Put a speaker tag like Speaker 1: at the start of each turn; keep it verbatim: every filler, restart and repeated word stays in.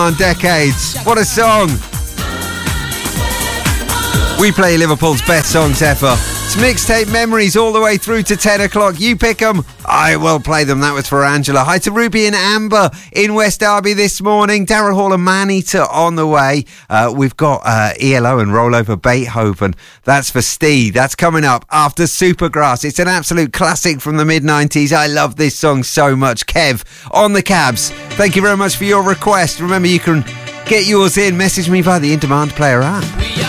Speaker 1: On decades. What a song. We play Liverpool's best songs ever. It's mixtape memories all the way through to ten o'clock. You pick them, I will play them. That was for Angela. Hi to Ruby and Amber in West Derby this morning. Daryl Hall and Maneater on the way. Uh, we've got uh, E L O and Roll Over Beethoven. That's for Steve. That's coming up after Supergrass. It's an absolute classic from the mid nineties. I love this song so much. Kev on the cabs. Thank you very much for your request. Remember, you can get yours in. Message me via the In Demand Player app.